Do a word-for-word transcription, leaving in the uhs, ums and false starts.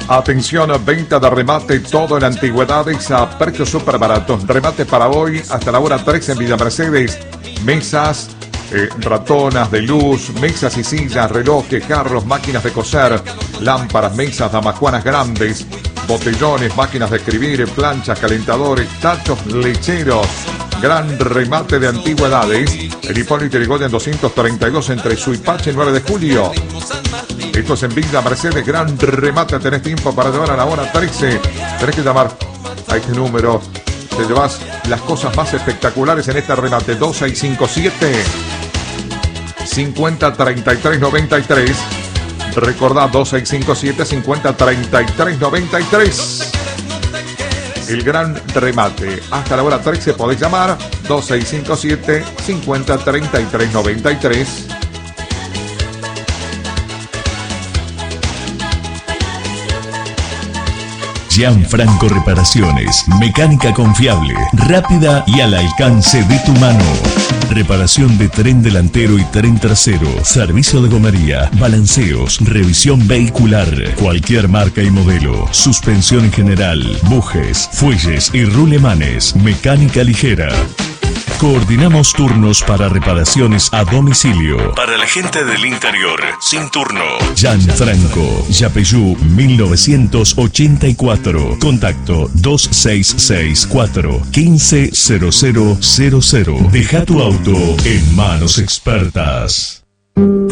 Atención, venta de remate, todo en antigüedades a precios súper baratos. Remate para hoy hasta la hora tres en Villa Mercedes. Mesas, eh, ratonas de luz, mesas y sillas, relojes, jarros, máquinas de coser, lámparas, mesas, damajuanas grandes, botellones, máquinas de escribir, planchas, calentadores, tachos lecheros. Gran remate de antigüedades. El Hipólito Yrigoyen doscientos treinta y dos entre Suipache y nueve de julio. Esto es en Villa Mercedes. Gran remate. Tenés tiempo para llevar a la hora trece. Tenés que llamar a este número. Te llevas las cosas más espectaculares en este remate. dos seis cinco siete, cincuenta, treinta y tres, noventa y tres. Recordá, dos seis cinco siete, cincuenta, treinta y tres, noventa y tres. El gran remate. Hasta la hora trece podés llamar. dos seis cinco siete, cincuenta, treinta y tres, noventa y tres. Gianfranco Reparaciones, mecánica confiable, rápida y al alcance de tu mano. Reparación de tren delantero y tren trasero, servicio de gomería, balanceos, revisión vehicular, cualquier marca y modelo, suspensión en general, bujes, fuelles y rulemanes, mecánica ligera. Coordinamos turnos para reparaciones a domicilio. Para la gente del interior, sin turno. Gianfranco, Yapeyú mil novecientos ochenta y cuatro. Contacto dos seis seis cuatro, quince, cero cero cero cero. Deja tu auto en manos expertas.